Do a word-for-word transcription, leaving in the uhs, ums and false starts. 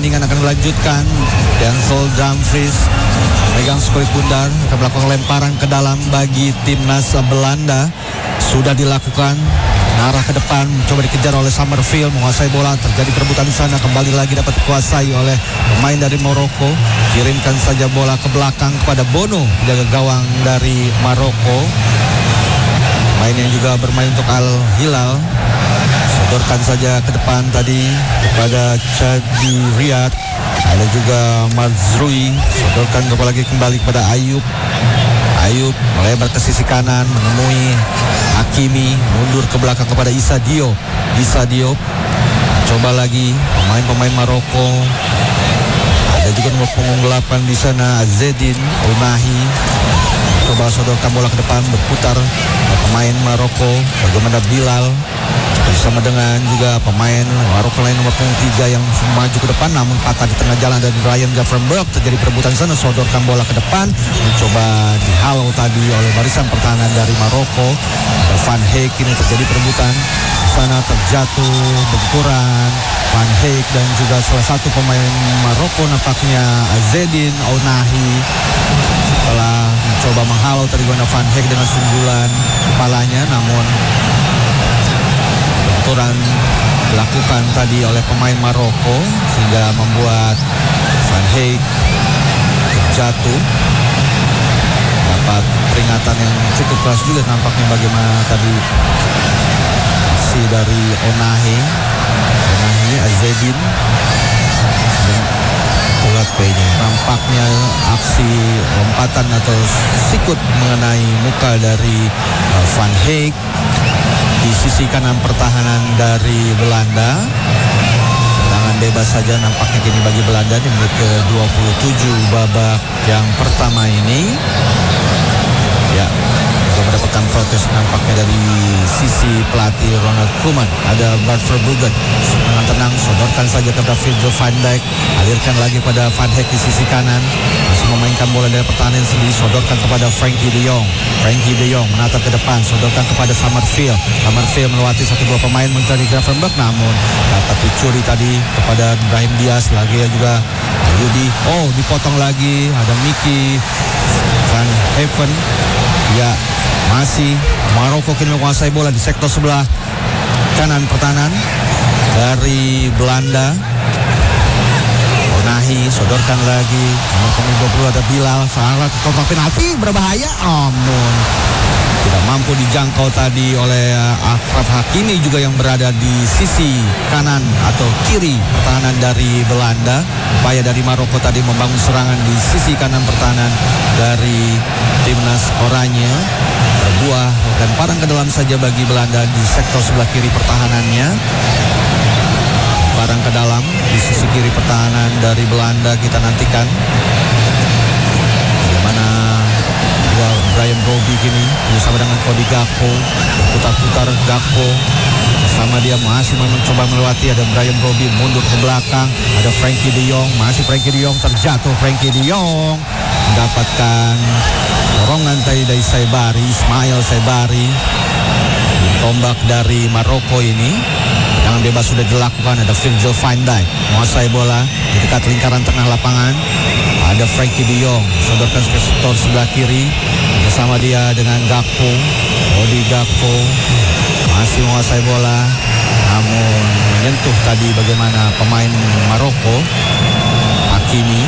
Pertandingan akan dilanjutkan. Denzel Dumfries megang skulit bundar, akan melakukan lemparan ke dalam bagi timnas Belanda. Sudah dilakukan, arah ke depan, coba dikejar oleh Summerfield, menguasai bola, terjadi perebutan di sana, kembali lagi dapat dikuasai oleh pemain dari Maroko. Kirimkan saja bola ke belakang kepada Bono, jaga gawang dari Maroko. Pemain yang juga bermain untuk Al Hilal. Sodorkan saja ke depan tadi kepada Chadi Riyad. Ada juga Mazrui. Sodorkan lagi kembali kepada Ayub. Ayub melebar ke sisi kanan, menemui Hakimi, mundur ke belakang kepada Issa Diop. Issa Diop coba lagi pemain-pemain Maroko. Ada juga nomor punggung delapan di sana, Zedin Unahi. Coba sodorkan bola ke depan, berputar pemain Maroko. Bagaimana Bilal bersama dengan juga pemain Maroko lain nomor punggung tiga yang maju ke depan, namun patah di tengah jalan dan Ryan Gravenberch. Terjadi perebutan sana, sodorkan bola ke depan, mencoba dihalau tadi oleh barisan pertahanan dari Maroko. Van Heek, ini terjadi perebutan di sana, terjatuh benturan Van Heek dan juga salah satu pemain Maroko nampaknya Zedin Ounahi. Setelah mencoba menghalau tadi Van Heek dengan sundulan kepalanya, namun benturan dilakukan tadi oleh pemain Maroko sehingga membuat Van Heek jatuh. Dapat peringatan yang cukup keras juga nampaknya, bagaimana tadi aksi dari Ounahi. Ounahi Azedin ini nampaknya aksi lompatan atau sikut mengenai muka dari uh, Van Heek di sisi kanan pertahanan dari Belanda. Tangan bebas saja nampaknya kini bagi Belanda di menit ke dua puluh tujuh babak yang pertama ini. Ya, juga mendapatkan protes nampaknya dari sisi pelatih Ronald Koeman. Ada Bart Verbruggen dengan tenang sodorkan saja kepada Virgil van Dijk, alirkan lagi pada Van Heek di sisi kanan, masih memainkan bola dari pertahanan sendiri, sodorkan kepada Frankie de Jong. Frankie de Jong menatap ke depan, sodorkan kepada Summerfield. Summerfield melewati satu dua pemain mencari Gravenberch, namun dapat dicuri tadi kepada Brahim Diaz. Lagi juga Yudi, oh dipotong lagi, ada Mickey Van Heaven. Ya, masih Maroko kini menguasai bola di sektor sebelah kanan pertahanan dari Belanda. Ounahi sodorkan lagi, nomor punggung dua puluh ada Bilal, salah kotak penalti berbahaya, namun tidak mampu dijangkau tadi oleh Achraf Hakimi juga yang berada di sisi kanan atau kiri pertahanan dari Belanda. Upaya dari Maroko tadi membangun serangan di sisi kanan pertahanan dari timnas Oranye berbuah dan parang ke dalam saja bagi Belanda di sektor sebelah kiri pertahanannya. Parang ke dalam di sisi kiri pertahanan dari Belanda, kita nantikan bagaimana Brian Brobby kini bersama dengan Cody Gakpo, putar-putar Gakpo sama dia masih mencoba melewati. Ada Brian Brobby mundur ke belakang, ada Frankie de Jong, masih Frankie de Jong terjatuh. Frankie de Jong mendapatkan dorongan tadi dari Saibari, Ismail Saibari. Tombak dari Maroko ini, tangan bebas sudah dilakukan. Ada Virgil van Dijk menguasai bola di dekat lingkaran tengah lapangan. Ada Frankie de Jong sodorkan ke sektor sebelah kiri bersama dia dengan Gakpo. Cody Gakpo masih menguasai bola, namun menyentuh tadi bagaimana pemain Maroko Hakimi.